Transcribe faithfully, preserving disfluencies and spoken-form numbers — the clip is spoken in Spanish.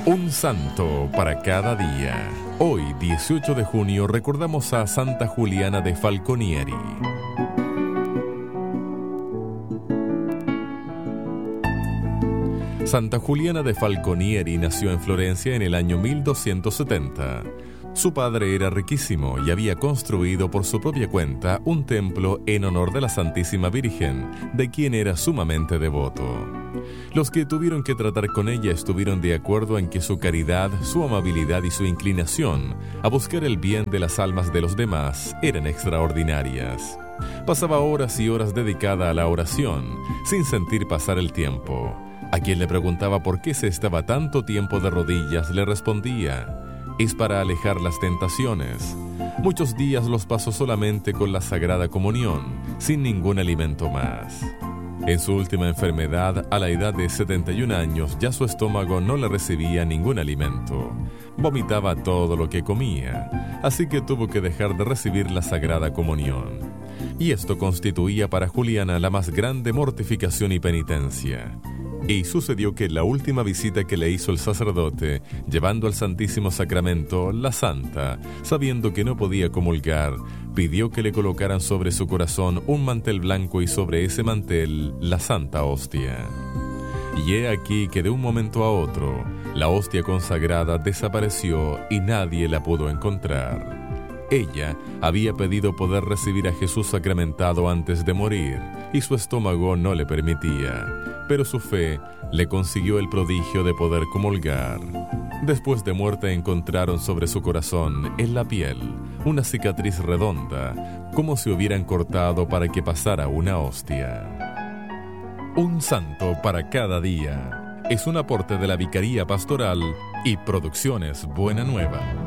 Un santo para cada día. Hoy, dieciocho de junio, recordamos a Santa Juliana de Falconieri. Santa Juliana de Falconieri nació en Florencia en el año mil doscientos setenta. Su padre era riquísimo y había construido por su propia cuenta un templo en honor de la Santísima Virgen, de quien era sumamente devoto. Los que tuvieron que tratar con ella estuvieron de acuerdo en que su caridad, su amabilidad y su inclinación a buscar el bien de las almas de los demás eran extraordinarias. Pasaba horas y horas dedicada a la oración, sin sentir pasar el tiempo. A quien le preguntaba por qué se estaba tanto tiempo de rodillas, le respondía: es para alejar las tentaciones. Muchos días los pasó solamente con la Sagrada Comunión, sin ningún alimento más. En su última enfermedad, a la edad de setenta y un años, ya su estómago no le recibía ningún alimento. Vomitaba todo lo que comía, así que tuvo que dejar de recibir la Sagrada Comunión. Y esto constituía para Juliana la más grande mortificación y penitencia. Y sucedió que la última visita que le hizo el sacerdote, llevando al Santísimo Sacramento, la santa, sabiendo que no podía comulgar, pidió que le colocaran sobre su corazón un mantel blanco y sobre ese mantel la Santa Hostia. Y he aquí que de un momento a otro, la hostia consagrada desapareció y nadie la pudo encontrar. Ella había pedido poder recibir a Jesús sacramentado antes de morir, y su estómago no le permitía, pero su fe le consiguió el prodigio de poder comulgar. Después de muerte encontraron sobre su corazón, en la piel, una cicatriz redonda, como si hubieran cortado para que pasara una hostia. Un santo para cada día. Es un aporte de la Vicaría Pastoral y Producciones Buena Nueva.